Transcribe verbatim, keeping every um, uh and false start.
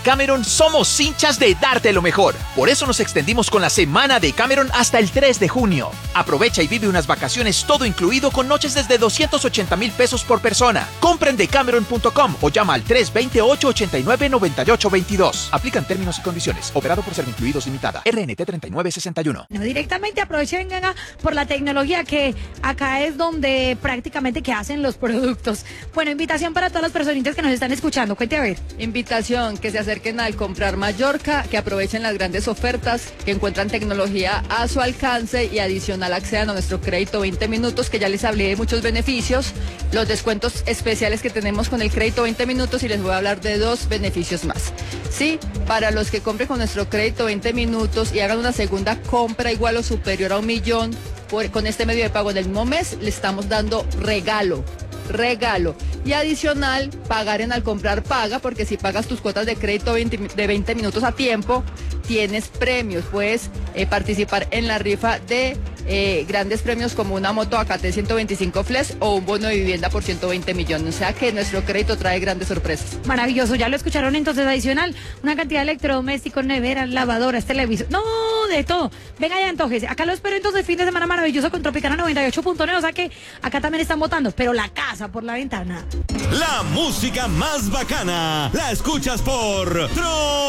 Cameron somos hinchas de darte lo mejor. Por eso nos extendimos con la semana de Cameron hasta el tres de junio. Aprovecha y vive unas vacaciones todo incluido con noches desde doscientos ochenta mil pesos por persona. Compren de Cameron punto com o llama al tres dos ocho, ocho nueve, nueve ocho dos dos. Aplican términos y condiciones. Operado por Servincluidos Limitada. R N T treinta y nueve sesenta y uno. No, directamente aprovechen venga, por la tecnología que acá es donde prácticamente que hacen los productos. Bueno, invitación para todas las personitas que nos están escuchando. Cuente a ver. Invitación, que se acerquen al Comprar Mallorca, que aprovechen las grandes ofertas, que encuentran tecnología a su alcance y adicional accedan a nuestro crédito veinte minutos, que ya les hablé de muchos beneficios, los descuentos especiales que tenemos con el crédito veinte minutos y les voy a hablar de dos beneficios más. Sí, para los que compren con nuestro crédito veinte minutos y hagan una segunda compra igual o superior a un millón por, con este medio de pago en el mismo mes, le estamos dando regalo. regalo y adicional pagar en Al Comprar Paga, porque si pagas tus cuotas de crédito veinte, de veinte minutos a tiempo tienes premios, puedes eh, participar en la rifa de eh, grandes premios como una moto A K T ciento veinticinco Flex o un bono de vivienda por ciento veinte millones, o sea que nuestro crédito trae grandes sorpresas. Maravilloso, ya lo escucharon. Entonces adicional, una cantidad de electrodomésticos, neveras, lavadoras, televisor, no, de todo. Venga ya, entonces, acá lo espero entonces, fin de semana maravilloso con Tropicana noventa y ocho punto nueve, o sea que acá también están votando, pero la casa por la ventana. La música más bacana la escuchas por Tro